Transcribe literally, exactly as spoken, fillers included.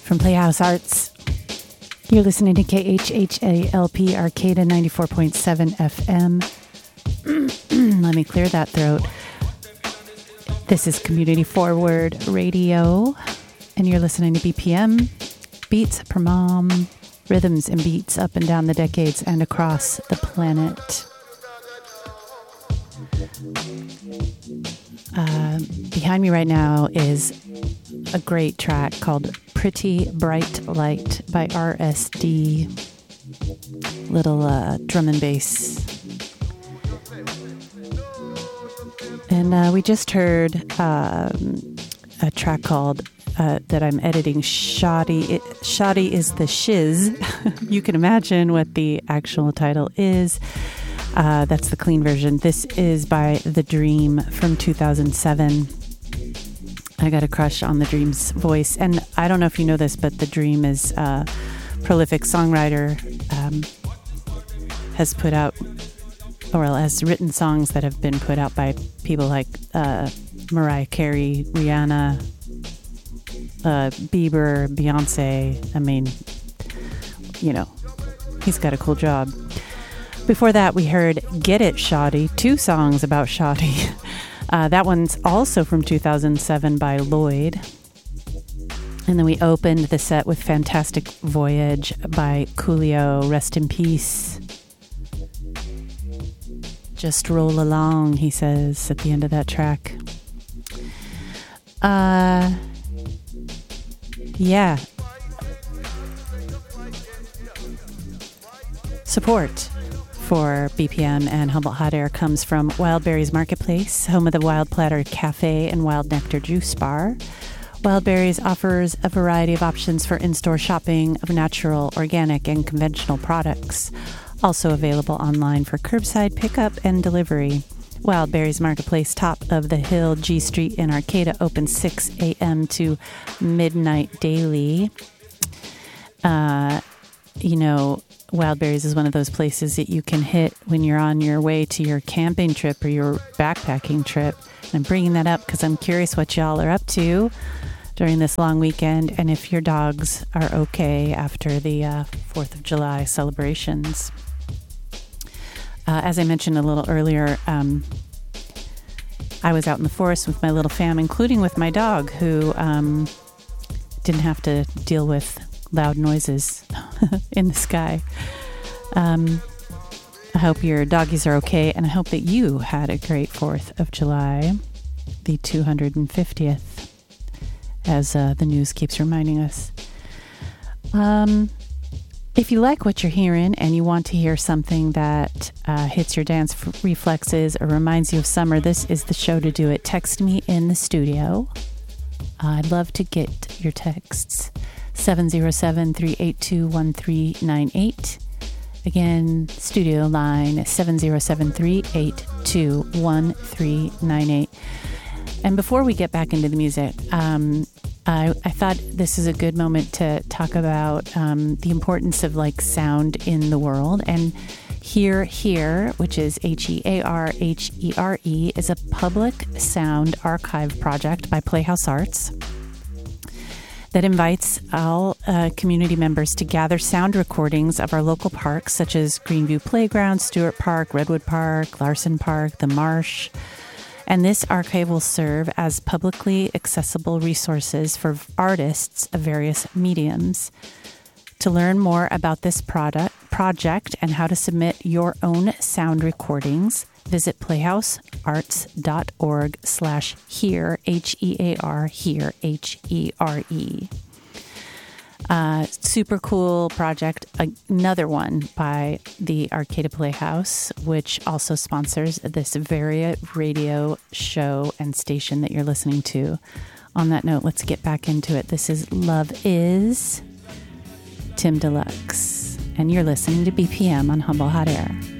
from Playhouse Arts. You're listening to K H H A L P Arcata ninety-four point seven F M. Let me clear that throat. This is Community Forward Radio, and you're listening to B P M, Beats Per Mom, rhythms and beats up and down the decades and across the planet. Uh, behind me right now is a great track called Pretty Bright Light by R S D. Little uh, drum and bass. And uh, we just heard um, a track called, uh, that I'm editing, Shoddy. It, Shoddy is the shiz. You can imagine what the actual title is. Uh, that's the clean version. This is by The Dream from two thousand seven. I got a crush on The Dream's voice. And I don't know if you know this, but The Dream is a prolific songwriter, um, has put out, or has written songs that have been put out by people like uh, Mariah Carey, Rihanna, uh, Bieber, Beyonce. I mean, you know, he's got a cool job. Before that, we heard Get It, Shoddy, two songs about Shoddy. Uh, that one's also from two thousand seven by Lloyd. And then we opened the set with Fantastic Voyage by Coolio, rest in peace. Just roll along, he says at the end of that track. Uh, yeah. Support for B P M and Humboldt Hot Air comes from Wildberries Marketplace, home of the Wild Platter Cafe and Wild Nectar Juice Bar. Wildberries offers a variety of options for in-store shopping of natural, organic, and conventional products. Also available online for curbside pickup and delivery. Wildberries Marketplace, top of the hill, G Street in Arcata, open six a.m. to midnight daily. Uh, you know, Wildberries is one of those places that you can hit when you're on your way to your camping trip or your backpacking trip. And I'm bringing that up because I'm curious what y'all are up to during this long weekend, and if your dogs are okay after the uh, fourth of July celebrations. Uh, as I mentioned a little earlier, um, I was out in the forest with my little fam, including with my dog, who um, didn't have to deal with loud noises in the sky. Um, I hope your doggies are okay, and I hope that you had a great fourth of July, the two hundred fiftieth, as uh, the news keeps reminding us. Um, if you like what you're hearing and you want to hear something that uh, hits your dance f- reflexes or reminds you of summer, this is the show to do it. Text me in the studio. Uh, I'd love to get your texts. seven zero seven, three eight two, one three nine eight. Again, studio line seven zero seven, three eight two, one three nine eight. And before we get back into the music, um, I, I thought this is a good moment to talk about um, the importance of like sound in the world. And Hear Here, which is H E A R H E R E, is a public sound archive project by Playhouse Arts that invites all uh, community members to gather sound recordings of our local parks, such as Greenview Playground, Stewart Park, Redwood Park, Larson Park, the Marsh. And this archive will serve as publicly accessible resources for artists of various mediums. To learn more about this product, project and how to submit your own sound recordings, visit playhousearts.org slash hear, H E A R, hear, H E R E. Uh, super cool project. Another one by the Arcata Playhouse, which also sponsors this very radio show and station that you're listening to. On that note, let's get back into it. This is Love Is, Tim Deluxe, and you're listening to B P M on Humboldt Hot Air.